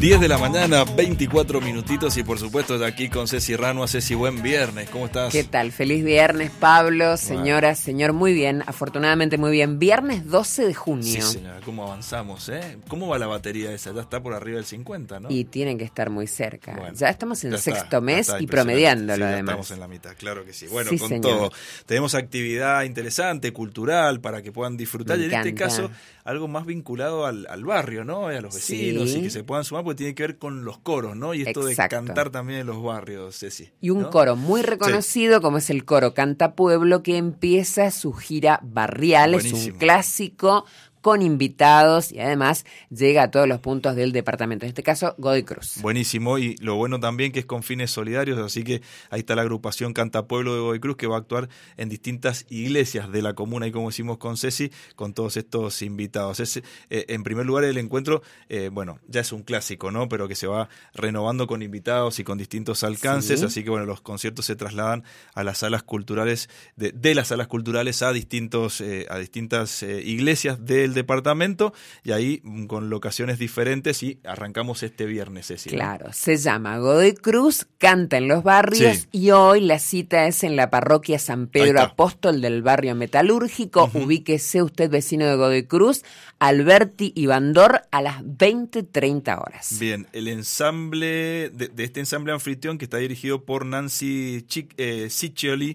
10 de la mañana, 24 minutitos y por supuesto de aquí con Ceci Ranua. Ceci, buen viernes, ¿cómo estás? ¿Qué tal? Feliz viernes, Pablo, señora, bueno. señor, muy bien, afortunadamente muy bien. Viernes 12 de junio. Sí, señora, ¿cómo avanzamos, eh? ¿Cómo va la batería esa? Ya está por arriba del 50, ¿no? Y tienen que estar muy cerca. Bueno, ya estamos en ya el sexto está, mes está y promediándolo, sí, ya además. estamos en la mitad, claro que sí. Bueno, Sí, con señor. todo. Tenemos actividad interesante, cultural, para que puedan disfrutar. Me y en este encanta. caso, algo más vinculado al barrio, ¿no? A los vecinos Sí. y que se puedan sumar, porque tiene que ver con los coros, ¿no? Y esto Exacto. de cantar también en los barrios, Ceci. Y un ¿no? coro muy reconocido como es el coro Canta Pueblo, que empieza su gira barrial. Es un Buenísimo. clásico con invitados y además llega a todos los puntos del departamento, en este caso Godoy Cruz. Buenísimo, y lo bueno también que es con fines solidarios, así que ahí está la agrupación Canta Pueblo de Godoy Cruz, que va a actuar en distintas iglesias de la comuna, y como decimos con Ceci, con todos estos invitados. En primer lugar, el encuentro, bueno, ya es un clásico, ¿no? Pero que se va renovando con invitados y con distintos alcances, Sí. así que bueno, los conciertos se trasladan a las salas culturales, de las salas culturales a distintas iglesias del departamento, y ahí con locaciones diferentes, y arrancamos este viernes, Ceci. Claro, se llama Godoy Cruz, canta en los barrios, Sí. y hoy la cita es en la parroquia San Ahí Pedro está. Apóstol del barrio Metalúrgico. Ubíquese usted, vecino de Godoy Cruz, Alberti y Bandor, a las 20:30 horas. Bien, el ensamble de este ensamble anfitrión, que está dirigido por Nancy Ciccioli,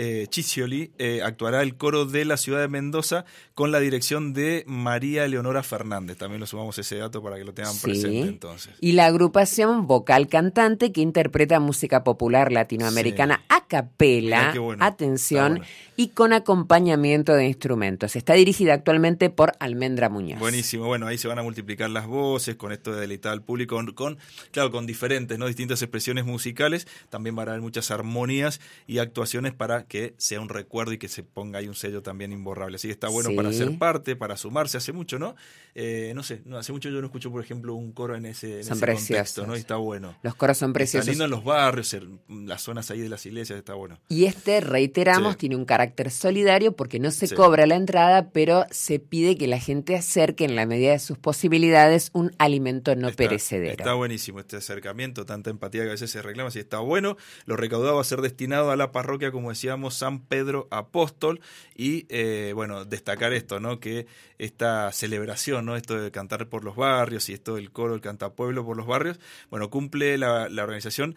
actuará el coro de la ciudad de Mendoza con la dirección de María Eleonora Fernández. También lo sumamos ese dato para que lo tengan presente entonces. Y la agrupación vocal cantante que interpreta música popular latinoamericana Sí. a capela, Mirá qué bueno, atención, está bueno. y con acompañamiento de instrumentos. Está dirigida actualmente por Almendra Muñoz. Buenísimo, bueno, ahí se van a multiplicar las voces con esto de deleitar al público, con diferentes, ¿no? Distintas expresiones musicales. También van a haber muchas armonías y actuaciones para que sea un recuerdo y que se ponga ahí un sello también imborrable. Así que está bueno Sí. para ser parte, para sumarse. Hace mucho, ¿no? Hace mucho yo no escucho, por ejemplo, un coro en ese Son contexto, preciosos. ¿no? Y está bueno. Los coros son Está preciosos. lindo en los barrios, en las zonas ahí de las iglesias, está bueno. Y reiteramos, Sí. tiene un carácter solidario porque no se Sí. cobra la entrada, pero se pide que la gente acerque en la medida de sus posibilidades un alimento no perecedero. Está buenísimo este acercamiento, tanta empatía que a veces se reclama, si está bueno. Lo recaudado va a ser destinado a la parroquia, como decíamos, San Pedro Apóstol, y bueno, destacar esto, ¿no? Que esta celebración, ¿no? Esto de cantar por los barrios y esto del coro, el Cantapueblo por los barrios, bueno, cumple la organización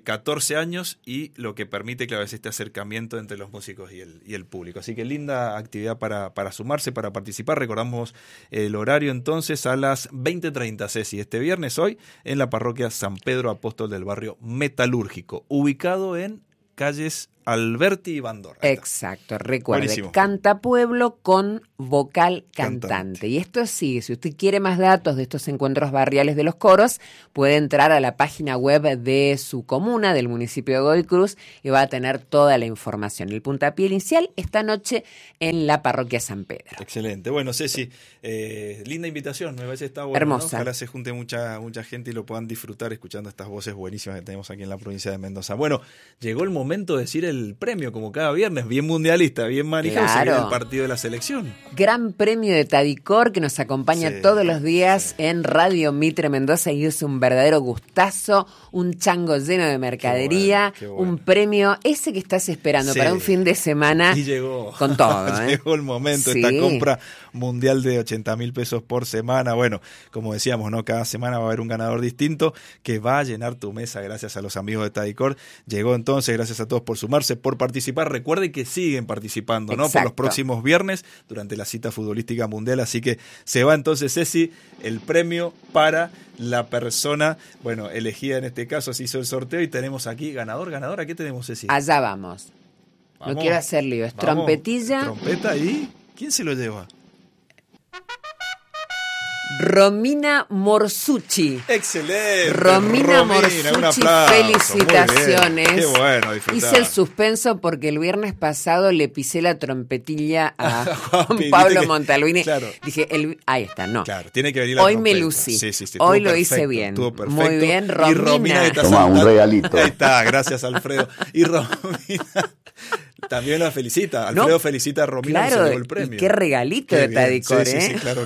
14 años, y lo que permite, claro, es este acercamiento entre los músicos y el público. Así que linda actividad para sumarse, para participar. Recordamos el horario entonces a las 20:30, Ceci, este viernes, hoy, en la parroquia San Pedro Apóstol del barrio Metalúrgico, ubicado en calles Alberti y Bandor. Ahí está. Exacto, recuerde, Buenísimo. Canta Pueblo con vocal cantante. Cantante. Y esto sí, si usted quiere más datos de estos encuentros barriales de los coros, puede entrar a la página web de su comuna, del municipio de Godoy Cruz, y va a tener toda la información. El puntapié inicial esta noche en la parroquia San Pedro. Excelente. Bueno, Ceci, linda invitación, me parece que está bueno, Hermosa. ¿no? Ojalá se junte mucha gente y lo puedan disfrutar escuchando estas voces buenísimas que tenemos aquí en la provincia de Mendoza. Bueno, llegó el momento de decir el premio, como cada viernes, bien mundialista, bien manejado, Claro. sería el partido de la selección. Gran premio de Tadicor que nos acompaña Sí, todos los días en Radio Mitre Mendoza, y es un verdadero gustazo, un chango lleno de mercadería, Qué bueno. un premio ese que estás esperando Sí. para un fin de semana. Y llegó. Con todo, ¿eh? Llegó el momento, Sí. esta compra mundial de 80.000 pesos por semana. Bueno, como decíamos, ¿no? Cada semana va a haber un ganador distinto que va a llenar tu mesa gracias a los amigos de Tadicor. Llegó entonces, gracias a todos por sumarse, por participar. Recuerden que siguen participando, ¿no? Por Exacto. los próximos viernes durante la cita futbolística mundial. Así que se va entonces, Ceci, el premio para la persona, bueno, elegida en este caso. Se hizo el sorteo y tenemos aquí ganadora. ¿Qué tenemos, Ceci? Allá vamos. Vamos. No quiero hacer lío, es Vamos. trompetilla. Trompeta, y ¿quién se lo lleva? Romina Morsucci. Excelente. Romina un Morsucci, aplauso. felicitaciones. Muy bien. Qué bueno, disfrutar. Hice el suspenso porque el viernes pasado le pisé la trompetilla a Juan Viste Pablo que- Montalvini. claro. Dije, ahí está, no. Claro, tiene que venir la Hoy trompeta. me lucí. Sí, Hoy estuvo lo hice perfecto, bien. estuvo perfecto. Muy bien, Y Romina. Romina que está Toma, un saltando. regalito. Ahí está, gracias, Alfredo. Y Romina también la felicita. Alfredo No, felicita a Romina que se claro, llevó el premio. y qué regalito Qué de bien. Tadicor, Sí, ¿eh? sí, claro que sí.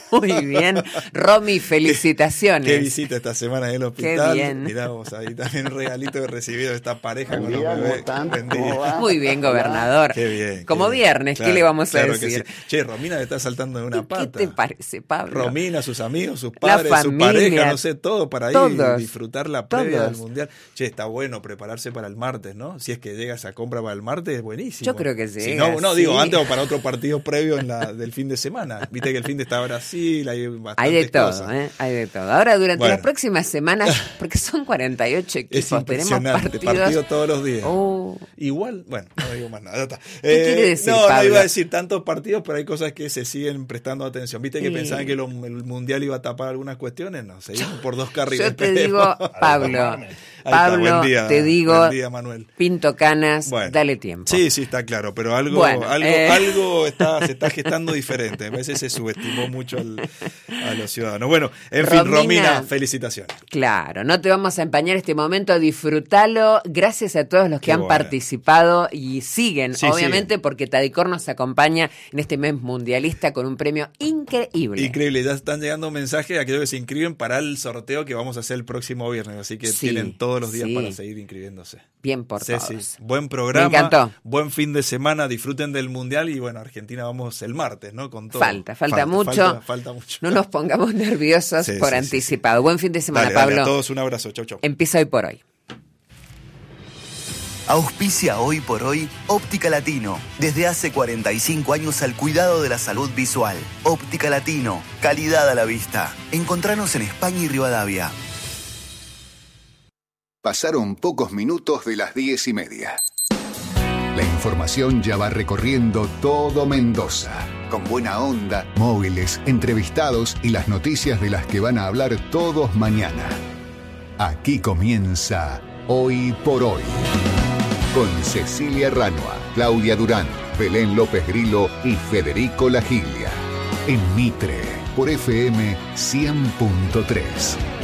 Muy bien. Romy, felicitaciones. Qué visita esta semana en el hospital. Qué bien. Mirá vos, ahí también un regalito que he recibido de esta pareja con los bebés. Muy bien, gobernador. Qué bien. Como qué bien. viernes, Claro, ¿qué le vamos a claro decir? Que sí. Che, Romina le está saltando de una pata. ¿Qué te parece, Pablo? Romina, sus amigos, sus padres, su pareja, no sé, todo para ir y disfrutar la previa del Mundial. Che, está bueno prepararse para el martes, ¿no? Si es que llega esa compra para el martes, es buenísimo. Yo creo que sí. Si no, digo, antes o para otro partido previo del fin de semana. Viste que el fin de está Brasil, hay bastantes Hay de todo, cosas. Hay de todo. Ahora, durante las próximas semanas, porque son 48 equipos, tenemos partidos todos los días. Oh. Igual, bueno, no digo más nada. ¿Qué quiere decir, no Pablo? iba a decir tantos partidos, pero hay cosas que se siguen prestando atención. ¿Viste que pensaban que el Mundial iba a tapar algunas cuestiones? No, seguimos por dos carriles. Yo te digo, Pablo, buen día, te digo, buen día, Manuel. Pinto canas, dale tiempo. Sí, está claro, pero algo se está gestando diferente. A veces se subestimó mucho a los ciudadanos. Bueno, en fin, Romina, felicitaciones. Claro, no te vamos a empañar este momento, disfrútalo. Gracias a todos los que han participado y siguen, obviamente, porque Tadicor nos acompaña en este mes mundialista con un premio increíble. Increíble, ya están llegando mensajes a aquellos que se inscriben para el sorteo que vamos a hacer el próximo viernes, así que tienen todos los días para seguir inscribiéndose. Bien por todos. Buen programa, me encantó. Buen fin de semana, disfruten del Mundial y bueno, Argentina vamos el martes, ¿no? Con todo. Falta mucho. Falta mucho. No nos pongamos nerviosos por anticipado. Buen fin de semana, Pablo. Dale, a todos un abrazo. Chau. Empieza Hoy por Hoy. Auspicia Hoy por Hoy Óptica Latino. Desde hace 45 años al cuidado de la salud visual. Óptica Latino. Calidad a la vista. Encontranos en España y Rivadavia. Pasaron pocos minutos de las 10:30. La información ya va recorriendo todo Mendoza. Con buena onda, móviles, entrevistados y las noticias de las que van a hablar todos mañana. Aquí comienza Hoy por Hoy. Con Cecilia Ranua, Claudia Durán, Belén López Grillo y Federico Lagilia. En Mitre, por FM 100.3.